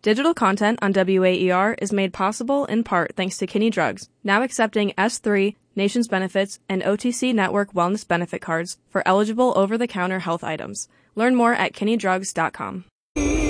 Digital content on WAER is made possible in part thanks to Kinney Drugs, now accepting S3, Nations Benefits, and OTC Network Wellness Benefit cards for eligible over-the-counter health items. Learn more at kinneydrugs.com.